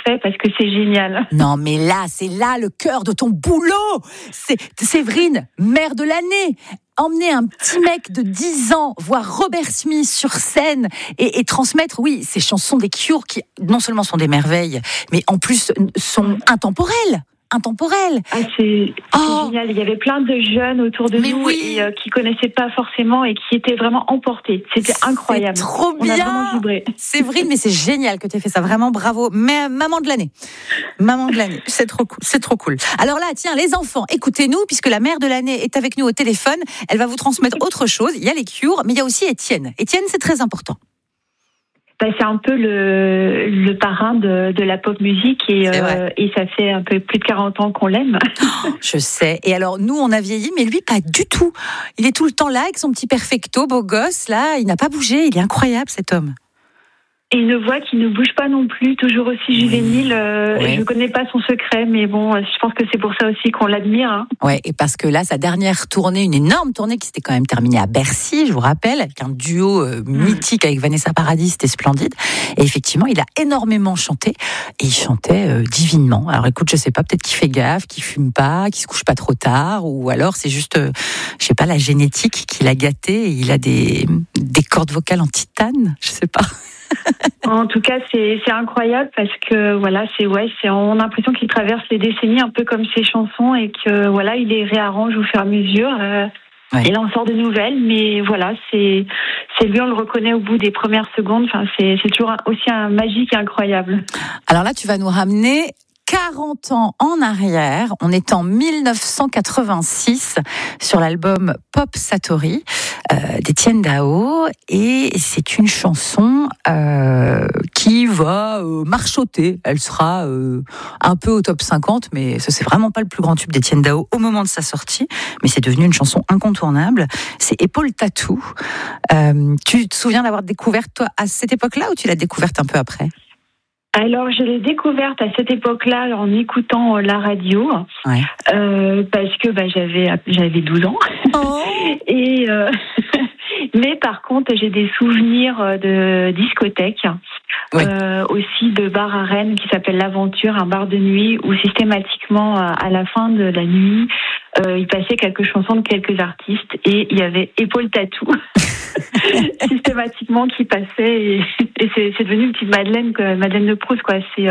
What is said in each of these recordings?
fait parce que c'est génial. Non, mais là, c'est là le cœur de ton boulot. C'est Séverine, mère de l'année. Emmener un petit mec de 10 ans voir Robert Smith sur scène et transmettre, oui, ces chansons des Cure qui non seulement sont des merveilles, mais en plus sont intemporelles. C'est génial. Il y avait plein de jeunes autour de nous et qui connaissaient pas forcément et qui étaient vraiment emportés. C'était incroyable. C'est trop bien. On a vraiment vibré. Séverine, mais c'est génial que tu aies fait ça. Vraiment, bravo. Mais maman de l'année. C'est trop cool. Alors là, tiens, les enfants, écoutez-nous, puisque la mère de l'année est avec nous au téléphone. Elle va vous transmettre autre chose. Il y a les Cure, mais il y a aussi Étienne. Étienne, c'est très important. C'est un peu le parrain de la pop musique et ça fait un peu plus de 40 ans qu'on l'aime. Je sais. Et alors, nous, on a vieilli, mais lui, pas du tout. Il est tout le temps là avec son petit perfecto, beau gosse, là. Il n'a pas bougé. Il est incroyable, cet homme. Et une voix qui ne bouge pas non plus, toujours aussi juvénile. Je ne connais pas son secret, mais bon, je pense que c'est pour ça aussi qu'on l'admire. Hein. Ouais, et parce que là, sa dernière tournée, une énorme tournée qui s'était quand même terminée à Bercy, je vous rappelle, avec un duo mythique avec Vanessa Paradis, c'était splendide. Et effectivement, il a énormément chanté, et il chantait divinement. Alors écoute, je sais pas, peut-être qu'il fait gaffe, qu'il fume pas, qu'il se couche pas trop tard, ou alors c'est juste, je sais pas, la génétique qui l'a gâté, et il a des cordes vocales en titane, je sais pas. En tout cas, c'est incroyable parce que voilà, on a l'impression qu'il traverse les décennies un peu comme ses chansons et que voilà, il les réarrange au fur et à mesure. Il en sort de nouvelles, mais voilà, c'est lui, on le reconnaît au bout des premières secondes. Enfin, c'est toujours aussi un magique et incroyable. Alors là, tu vas nous ramener 40 ans en arrière, on est en 1986 sur l'album Pop Satori d'Étienne Dao, et c'est une chanson qui va marchoter. Elle sera un peu au top 50, mais ce c'est vraiment pas le plus grand tube d'Étienne Dao au moment de sa sortie, mais c'est devenu une chanson incontournable. C'est Épaule Tatou. Tu te souviens d'avoir découvert toi à cette époque-là ou tu l'as découverte un peu après? Alors, je l'ai découverte à cette époque-là en écoutant la radio, parce que j'avais 12 ans. Oh. Et mais par contre, j'ai des souvenirs de discothèque, aussi de bar à Rennes qui s'appelle l'Aventure, un bar de nuit où systématiquement à la fin de la nuit, il passait quelques chansons de quelques artistes et il y avait Épaule Tatou. Systématiquement qui passait et c'est devenu une petite Madeleine de Proust, quoi. C'est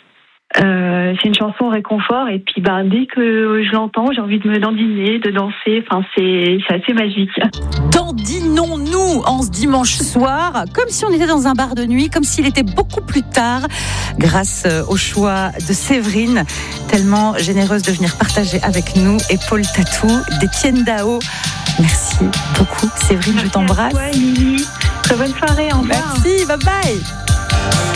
une chanson réconfort et puis dès que je l'entends, j'ai envie de me dandiner, de danser. Enfin, c'est assez magique. Dandinons-nous en ce dimanche soir, comme si on était dans un bar de nuit, comme s'il était beaucoup plus tard, grâce au choix de Séverine, tellement généreuse de venir partager avec nous Épaule Tatou d'Étienne Dao. Merci beaucoup, Séverine, je t'embrasse. Merci à toi, Lily. Très bonne soirée, au revoir. Merci, bye bye.